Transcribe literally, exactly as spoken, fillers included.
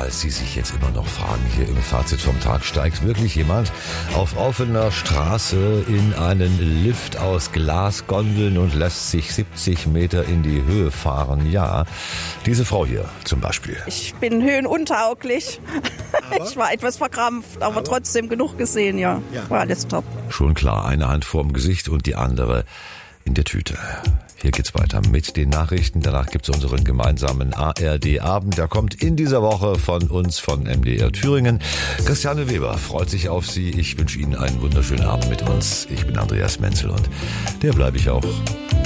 falls Sie sich jetzt immer noch fragen, hier im Fazit vom Tag, steigt wirklich jemand auf offener Straße in einen Lift aus Glasgondeln und lässt sich siebzig Meter in die Höhe fahren? Ja, diese Frau hier zum Beispiel. Ich bin höhenuntauglich. Aber? Ich war etwas verkrampft, aber, aber trotzdem genug gesehen, ja. ja. War alles top. Schon klar, eine Hand vorm Gesicht und die andere in der Tüte. Hier geht's weiter mit den Nachrichten. Danach gibt's unseren gemeinsamen A R D-Abend. Der kommt in dieser Woche von uns, von M D R Thüringen. Christiane Weber freut sich auf Sie. Ich wünsche Ihnen einen wunderschönen Abend mit uns. Ich bin Andreas Menzel und der bleibe ich auch.